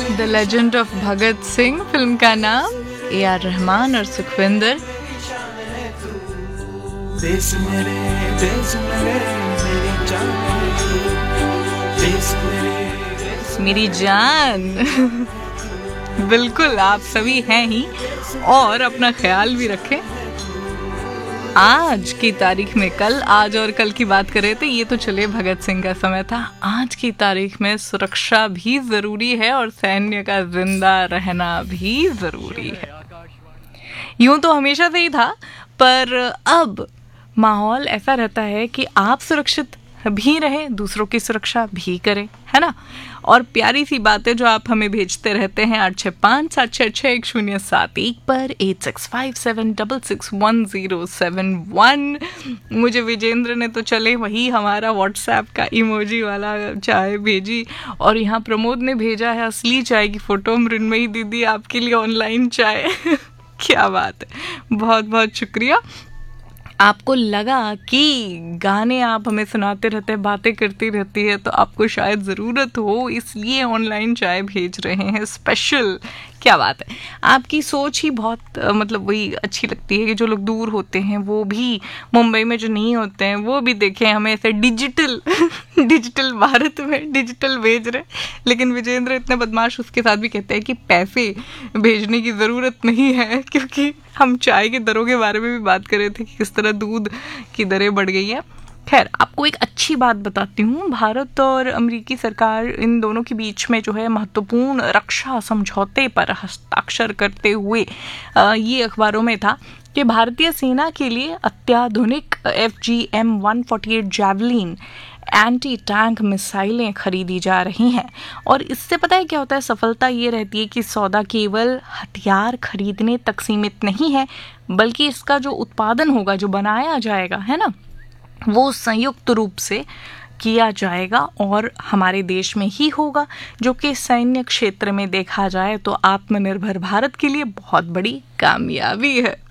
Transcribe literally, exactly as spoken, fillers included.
The legend of Bhagat Singh film का नाम, A R Rahman और सुखविंदर। देश मेरे, देश मेरे, मेरी जान, देश मेरे, देश मेरी जान। बिल्कुल, आप सभी हैं ही, और अपना ख्याल भी रखें। आज की तारीख में, कल, आज और कल की बात कर रहे थे, ये तो चले भगत सिंह का समय था। आज की तारीख में सुरक्षा भी जरूरी है और सैन्य का जिंदा रहना भी जरूरी है। यूं तो हमेशा से ही था, पर अब माहौल ऐसा रहता है कि आप सुरक्षित भी रहें, दूसरों की सुरक्षा भी करें, है ना। और प्यारी सी बातें जो आप हमें भेजते रहते हैं आठ छः पाँच सात छः छः एक शून्य सात एक पर, eight six five seven double six one zero seven one. मुझे विजेंद्र ने तो चले वही हमारा व्हाट्सएप का इमोजी वाला चाय भेजी, और यहाँ प्रमोद ने भेजा है असली चाय की फ़ोटो। मृण्मयी दीदी, आपके लिए ऑनलाइन चाय। क्या बात है, बहुत बहुत शुक्रिया। आपको लगा कि गाने आप हमें सुनाते रहते, बातें करती रहती है, तो आपको शायद ज़रूरत हो, इसलिए ऑनलाइन चाय भेज रहे हैं स्पेशल। क्या बात है, आपकी सोच ही बहुत मतलब वही अच्छी लगती है कि जो लोग दूर होते हैं, वो भी मुंबई में जो नहीं होते हैं, वो भी देखें हमें ऐसे डिजिटल डिजिटल भारत में डिजिटल भेज रहे। लेकिन विजेंद्र इतने बदमाश, उसके साथ भी कहते हैं कि पैसे भेजने की ज़रूरत नहीं है, क्योंकि हम चाय के दरों के बारे में भी बात कर रहे थे कि किस तरह दूध की दरें बढ़ गई है। खैर, आपको एक अच्छी बात बताती हूँ। भारत और अमेरिकी सरकार, इन दोनों के बीच में जो है महत्वपूर्ण रक्षा समझौते पर हस्ताक्षर करते हुए ये अखबारों में था कि भारतीय सेना के लिए अत्याधुनिक F G M one forty eight javelin anti tank मिसाइलें खरीदी जा रही हैं। और इससे पता है क्या होता है, सफलता ये रहती है कि सौदा केवल हथियार खरीदने तक सीमित नहीं है, बल्कि इसका जो उत्पादन होगा, जो बनाया जाएगा, है ना, वो संयुक्त रूप से किया जाएगा और हमारे देश में ही होगा, जो कि सैन्य क्षेत्र में देखा जाए तो आत्मनिर्भर भारत के लिए बहुत बड़ी कामयाबी है।